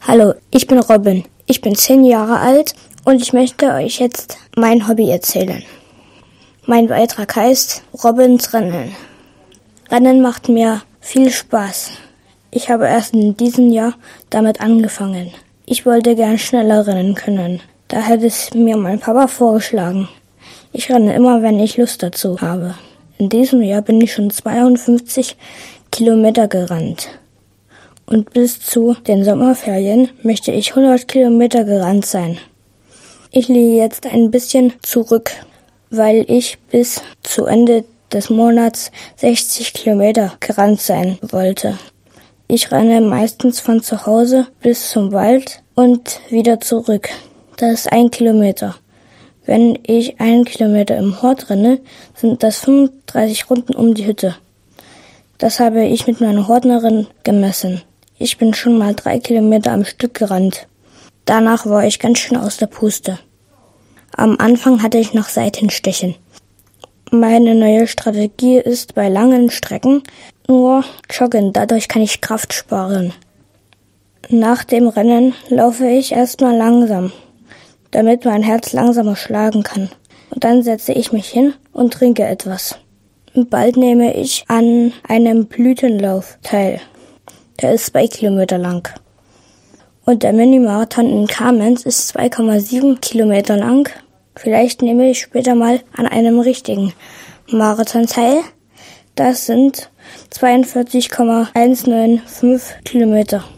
Hallo, ich bin Robin. Ich bin 10 Jahre alt und ich möchte euch jetzt mein Hobby erzählen. Mein Beitrag heißt Robins Rennen. Rennen macht mir viel Spaß. Ich habe erst in diesem Jahr damit angefangen. Ich wollte gern schneller rennen können. Da hat es mir mein Papa vorgeschlagen. Ich renne immer, wenn ich Lust dazu habe. In diesem Jahr bin ich schon 52 Kilometer gerannt. Und bis zu den Sommerferien möchte ich 100 Kilometer gerannt sein. Ich liege jetzt ein bisschen zurück, weil ich bis zu Ende des Monats 60 Kilometer gerannt sein wollte. Ich renne meistens von zu Hause bis zum Wald und wieder zurück. Das ist 1 Kilometer. Wenn ich 1 Kilometer im Hort renne, sind das 35 Runden um die Hütte. Das habe ich mit meiner Hortnerin gemessen. Ich bin schon mal 3 Kilometer am Stück gerannt. Danach war ich ganz schön aus der Puste. Am Anfang hatte ich noch Seitenstechen. Meine neue Strategie ist bei langen Strecken nur joggen, dadurch kann ich Kraft sparen. Nach dem Rennen laufe ich erstmal langsam, damit mein Herz langsamer schlagen kann. Und dann setze ich mich hin und trinke etwas. Bald nehme ich an einem Blütenlauf teil. Der ist 2 Kilometer lang. Und der Mini-Marathon in Kamenz ist 2,7 Kilometer lang. Vielleicht nehme ich später mal an einem richtigen Marathon teil. Das sind 42,195 Kilometer.